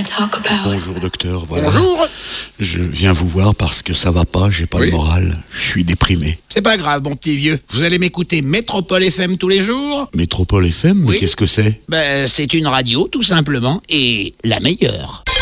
talk about? Bonjour docteur, voilà. Bonjour. Je viens vous voir parce que ça va pas, j'ai pas Oui. le moral, je suis déprimé. C'est pas grave, mon petit vieux. Vous allez m'écouter Métropole FM tous les jours? Métropole FM, mais Oui. qu'est-ce que c'est? Ben, c'est une radio, tout simplement, et la meilleure.